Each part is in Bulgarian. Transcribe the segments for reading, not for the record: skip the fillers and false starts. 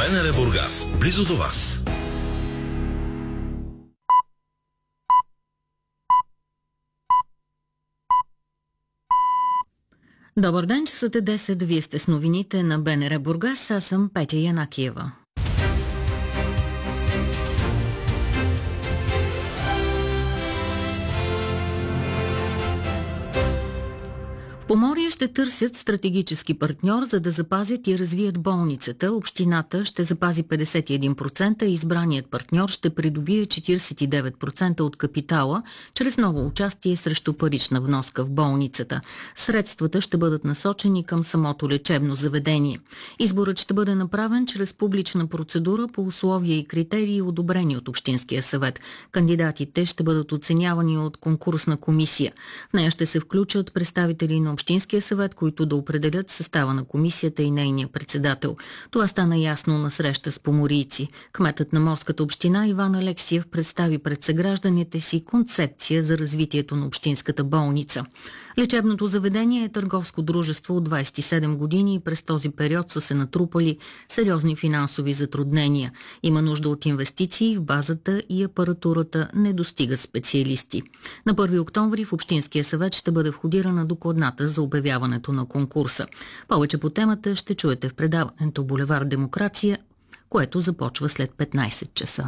БНР Бургас, близо до вас. Добър ден, часът е 10. Вие сте с новините на БНР Бургас. Аз съм Петя Янакиева. Поморие ще търсят стратегически партньор, за да запазят и развият болницата. Общината ще запази 51%, а избраният партньор ще придобие 49% от капитала, чрез ново участие срещу парична вноска в болницата. Средствата ще бъдат насочени към самото лечебно заведение. Изборът ще бъде направен чрез публична процедура по условия и критерии, одобрени от Общинския съвет. Кандидатите ще бъдат оценявани от конкурсна комисия. В нея ще се включат представители на Общинския съвет, които да определят състава на комисията и нейния председател. Това стана ясно на среща с поморийци. Кметът на Морската община Иван Алексиев представи пред съгражданите си концепция за развитието на общинската болница. Лечебното заведение е търговско дружество от 27 години и през този период са се натрупали сериозни финансови затруднения. Има нужда от инвестиции в базата и апаратурата, не достигат специалисти. На 1 октомври в Общинския съвет ще бъде входирана докладната за обявяването на конкурса. Повече по темата ще чуете в предаването Булевард Демокрация, което започва след 15 часа.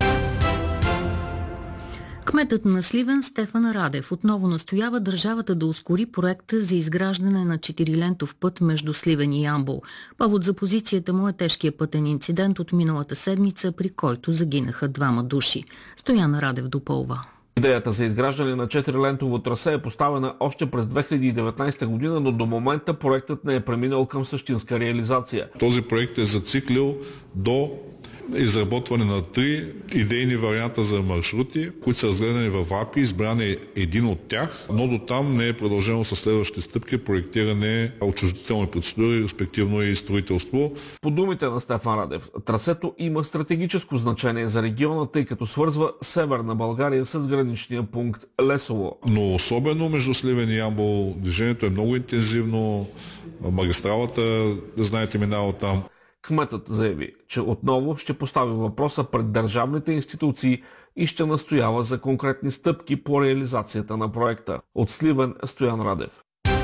Кметът на Сливен Стефан Радев отново настоява държавата да ускори проекта за изграждане на 4-лентов път между Сливен и Ямбол. Повод за позицията му е тежкият пътен инцидент от миналата седмица, при който загинаха 2 души. Стоян Радев допълва. Идеята за изграждане на 4-лентово трасе е поставена още през 2019 година, но до момента проектът не е преминал към същинска реализация. Този проект е зациклил до изработване на 3 идейни варианта за маршрути, които са разгледани в АПИ, избран е един от тях, но до там не е продължено със следващите стъпки, проектиране, отчуждителни процедури, респективно и строителство. По думите на Стефан Радев, трасето има стратегическо значение за региона, тъй като свързва Северна България с граничния пункт Лесово. Но особено между Сливен и Ямбол движението е много интензивно, магистралата, знаете, минава там. Кметът заяви, че отново ще постави въпроса пред държавните институции и ще настоява за конкретни стъпки по реализацията на проекта. От Сливен, Стоян Радев.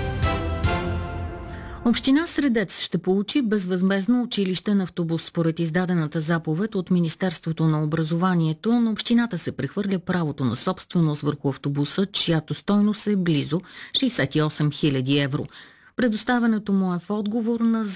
Община Средец ще получи безвъзмездно училищен автобус. Според издадената заповед от Министерството на образованието, на общината се прехвърля правото на собственост върху автобуса, чиято стойност е близо 68 000 евро. Предоставянето му е в отговор на